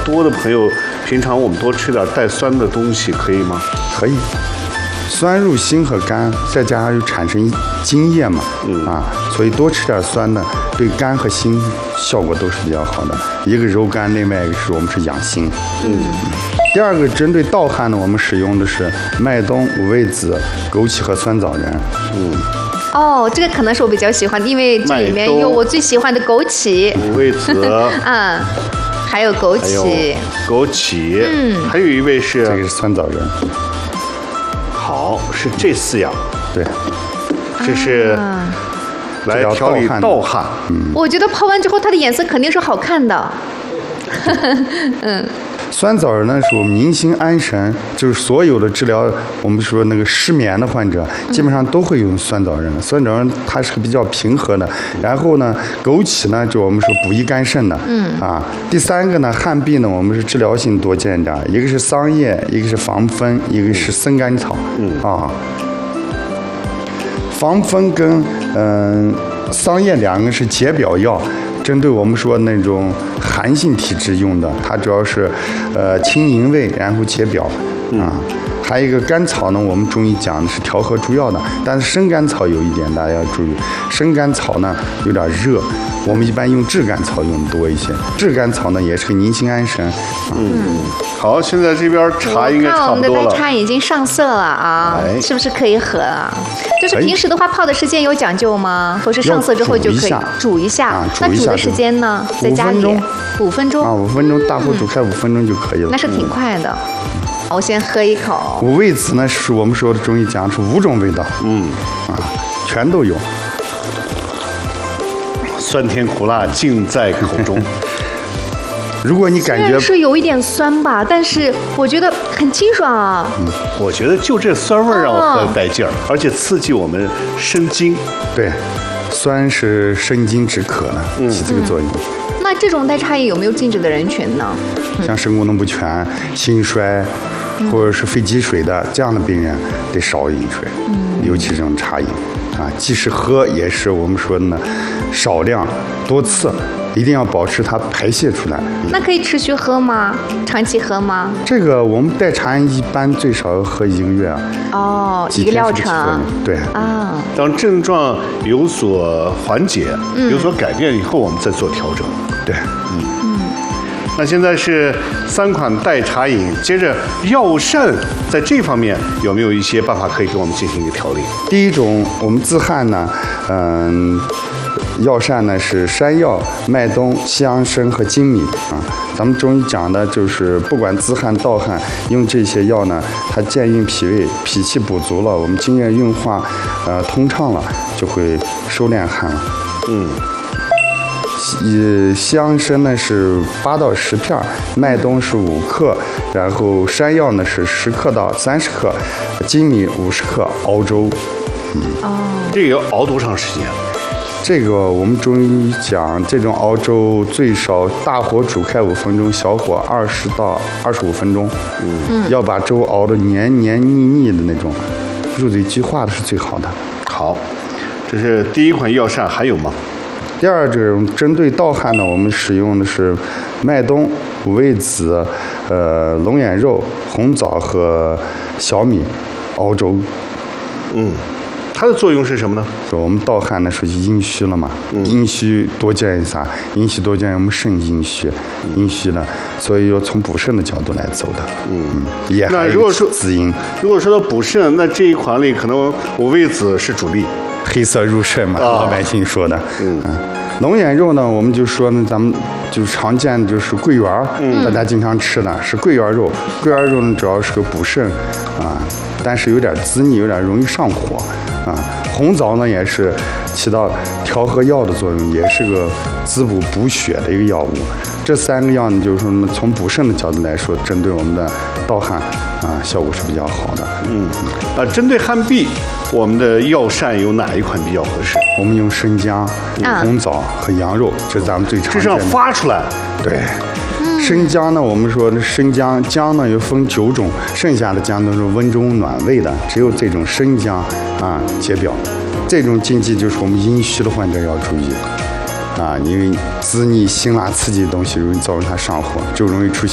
多的朋友，平常我们多吃点带酸的东西，可以吗？ 可以。酸入心和肝，再加上又产生津液嘛，所以多吃点酸的，对肝和心效果都是比较好的。一个柔肝，另外一个是我们是养心。第二个针对盗汗呢，我们使用的是麦冬、五味子、枸杞和酸枣仁。 哦，这个可能是我比较喜欢的，因为这里面有我最喜欢的枸杞、 五味子， 还有枸杞， 还有一味是这个是酸枣仁。 好，是这4样。 对， 这是来调理盗汗。 我觉得泡完之后它的颜色肯定是好看的。 酸枣仁呢是我们宁心安神，就是所有的治疗我们说那个失眠的患者，基本上都会用酸枣仁。酸枣仁它是比较平和的。然后呢，枸杞呢就我们说补益肝肾的。第三个呢，汗痹呢我们是治疗性多见点，一个是桑叶，一个是防风，一个是生甘草。防风跟桑叶两个是解表药。针对我们说那种寒性体质用的，它主要是清营卫，然后解表还有一个甘草呢，我们中医讲的是调和诸药的，但是生甘草有一点大家要注意，生甘草呢有点热，我们一般用炙甘草用的多一些。炙甘草呢也是个宁心安神。 好，现在这边茶应该差不多了。 我看我们的奶茶已经上色了啊，是不是可以喝啊？就是平时的话，泡的时间有讲究吗？或是上色之后就可以煮一下？那煮的时间呢？在家里5分钟。 5分钟，大火煮开5分钟就可以了。 那是挺快的。我先喝一口。 五味子呢是我们说的中医讲是5种味道，全都有， 酸甜苦辣尽在口中。 如果你感觉是有一点酸吧，但是我觉得很清爽啊。 我觉得就这酸味让我喝带劲儿，而且刺激我们生津。 对，酸是生津止渴的，起这个作用。 那这种代茶饮有没有禁止的人群呢？ 像肾功能不全、心衰，或者是肺积水的这样的病人，得少饮水，尤其这种茶饮即使喝也是我们说的呢，少量多次。一定要保持它排泄出来。 那可以持续喝吗？长期喝吗？ 这个我们代茶一般最少要喝1个月一个疗程。 对当症状有所缓解、有所改变以后，我们再做调整。 对， 那现在是3款代茶饮，接着药膳在这方面有没有一些办法可以给我们进行一个调理？ 第一种，我们自汗呢，药膳呢是山药、麦冬、西洋参和粳米咱们中医讲的就是不管自汗、盗汗，用这些药呢，它健运脾胃，脾气补足了，我们津液运化通畅了，就会收敛汗了。西洋参呢是8到10片，麦冬是5克，然后山药呢是10克到30克，粳米50克，熬粥。 这个要熬多长时间？ 这个我们中医讲，这种熬粥最少大火煮开5分钟，小火20到25分钟。要把粥熬得黏黏腻腻的那种，入嘴即化的是最好的。 好，这是第一款药膳，还有吗？ 第二种针对盗汗呢，我们使用的是麦冬、五味子、龙眼肉、红枣和小米熬粥。 它的作用是什么呢？ 我们盗汗呢属于阴虚了嘛，阴虚多见于啥？阴虚多见于我们肾阴虚，阴虚呢，所以要从补肾的角度来走的。也还有滋阴。 如果说到补肾，那这一款里可能五味子是主力， 黑色入肾嘛，老百姓说的。龙眼肉呢，我们就说呢，咱们就常见的就是桂圆，大家经常吃的是桂圆肉。桂圆肉呢，主要是个补肾但是有点滋腻，有点容易上火红枣呢也是起到调和药的作用，也是个滋补补血的一个药物。这3个药呢，就是说从补肾的角度来说，针对我们的盗汗效果是比较好的。 针对汗痹，我们的药膳有哪一款比较合适？ 我们用生姜、红枣和羊肉，这是咱们最常见的。 这是要发出来。 对。生姜呢，我们说生姜呢又分9种，剩下的姜都是温中暖胃的，只有这种生姜解表。这种禁忌就是我们阴虚的患者要注意因为滋腻、辛辣、刺激的东西容易造成它上火，就容易出现